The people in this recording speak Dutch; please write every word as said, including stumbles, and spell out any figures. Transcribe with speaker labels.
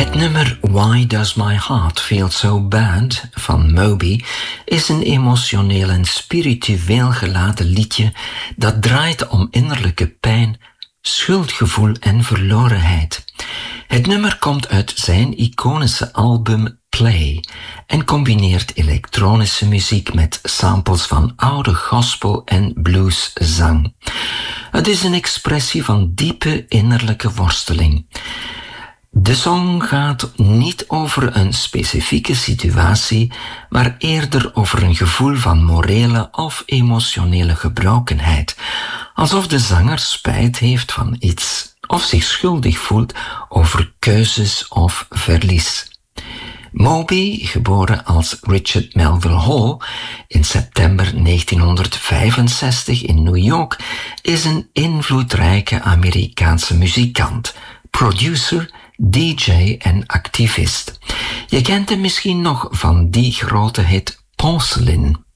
Speaker 1: Het nummer Why Does My Heart Feel So Bad van Moby is een emotioneel en spiritueel geladen liedje dat draait om innerlijke pijn, schuldgevoel en verlorenheid. Het nummer komt uit zijn iconische album Play en combineert elektronische muziek met samples van oude gospel- en blueszang. Het is een expressie van diepe innerlijke worsteling. De song gaat niet over een specifieke situatie, maar eerder over een gevoel van morele of emotionele gebrokenheid, alsof de zanger spijt heeft van iets of zich schuldig voelt over keuzes of verlies. Moby, geboren als Richard Melville Hall in september negentienhonderdvijfenzestig in New York, is een invloedrijke Amerikaanse muzikant, producer, D J en activist. Je kent hem misschien nog van die grote hit Porcelain.